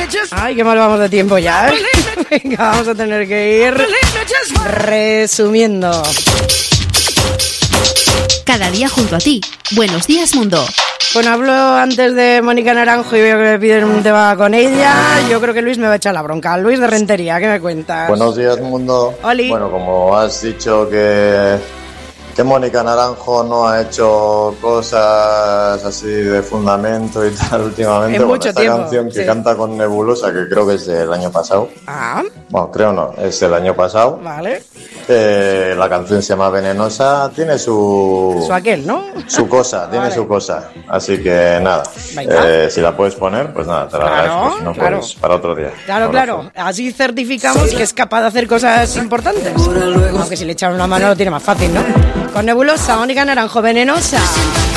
Ay, qué mal vamos de tiempo ya, ¿eh? Venga, vamos a tener que ir resumiendo. Cada día junto a ti. Buenos días, mundo. Bueno, hablo antes de Mónica Naranjo y veo que me piden un tema con ella. Yo creo que Luis me va a echar la bronca. Luis de Rentería, ¿qué me cuentas? Buenos días, mundo. Oli. Bueno, como has dicho que Mónica Naranjo no ha hecho cosas así de fundamento y tal últimamente. En mucho esta tiempo, canción que sí. canta con Nebulosa, que creo que es del año pasado. Ah, Bueno, creo no, es del año pasado. vale. La canción se llama Venenosa, tiene Su aquel, ¿no? su cosa, tiene Vale. su cosa. Así que nada, Venga. si la puedes poner, pues nada, te la Claro, agradezco. Si no, claro. pues para otro día. Claro, Un abrazo. claro. Así certificamos que es capaz de hacer cosas importantes. Aunque si le echan una mano lo tiene más fácil, ¿no? Con Nebulosa, Mónica Naranjo, Venenosa.